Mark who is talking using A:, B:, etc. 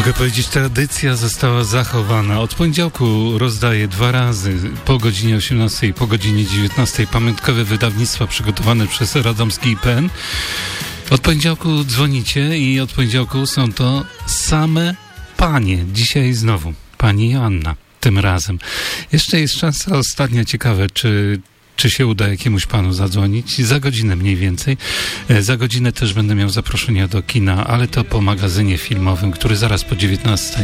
A: Mogę powiedzieć, tradycja została zachowana. Od poniedziałku rozdaję 2 razy po godzinie 18 i po godzinie 19 pamiątkowe wydawnictwa przygotowane przez Radomski IPN. Od poniedziałku dzwonicie i od poniedziałku są to same panie. Dzisiaj znowu pani Joanna tym razem. Jeszcze jest szansa ostatnia, ciekawe, czy się uda jakiemuś panu zadzwonić. Za godzinę mniej więcej. Za godzinę też będę miał zaproszenia do kina, ale to po magazynie filmowym, który zaraz po 19.